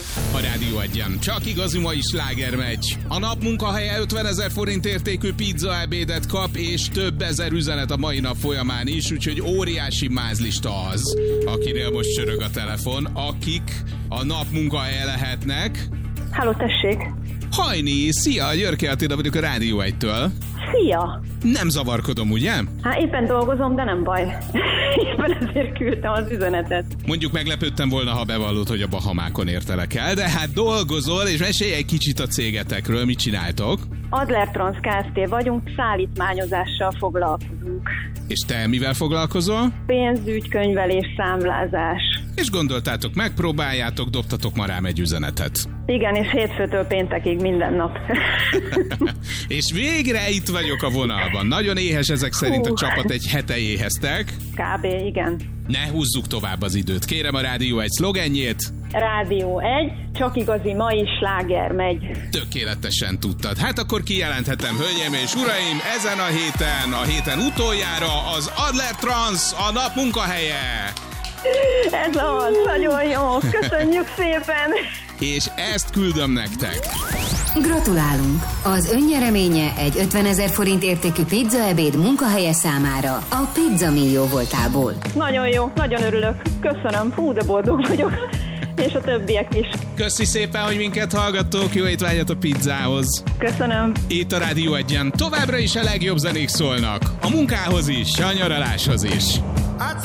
A Rádió Egyen csak igazi mai sláger megy. A nap munkahelye 50 000 forint értékű pizza ebédet kap, és több ezer üzenet a mai nap folyamán is, úgyhogy óriási mázlista az, akinél most csörög a telefon, akik a nap munkahelye lehetnek. Halló, tessék! Hajni, szia, Györke Attila vagyok a Rádió 1-től. Szia! Nem zavarkodom, ugye? Hát éppen dolgozom, de nem baj. Éppen ezért küldtem az üzenetet. Mondjuk meglepődtem volna, ha bevallod, hogy a Bahamákon értelek el, de hát dolgozol, és mesélj egy kicsit a cégetekről, mit csináltok? Adler Trans Kft. Vagyunk, szállítmányozással foglalkozunk. És te mivel foglalkozol? Pénzügy, könyvelés, számlázás. És gondoltátok, megpróbáljátok, dobtatok ma rám egy üzenetet. Igen, és hétfőtől péntekig minden nap. És végre itt vagyok a vonalban. Nagyon éhes ezek szerint a csapat, egy hete éheztek. Kb. Igen. Ne húzzuk tovább az időt. Kérem a Rádió 1 szlogenjét. Rádió 1, csak igazi mai sláger megy. Tökéletesen tudtad. Hát akkor kijelenthetem, hölgyeim és uraim, ezen a héten utoljára az Adler Trans, a nap munkahelye. Ez az, nagyon jó, köszönjük szépen! És ezt küldöm nektek. Gratulálunk! Az önnyereménye egy 50 000 forint értékű pizzaebéd munkahelye számára a Pizza Mio voltából. Nagyon jó, nagyon örülök. Köszönöm, fú, de boldog vagyok. És a többiek is. Köszi szépen, hogy minket hallgattok, jó étvágyat a pizzához. Köszönöm. Itt a Rádió Egyen továbbra is a legjobb zenék szólnak. A munkához is, a nyaraláshoz is.